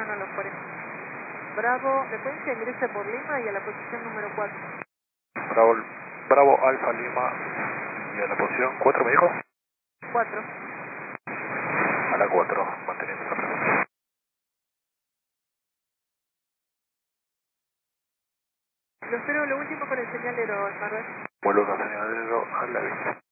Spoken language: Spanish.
No, los 40. Bravo, frecuencia, ingrese por Lima y a la posición número 4. Bravo Alfa Lima y a la posición 4 me dijo. 4. A la 4, manteniendo esa frecuencia. Lo espero lo último con el señalero, Marvel. Vuelo con señalero a la vista.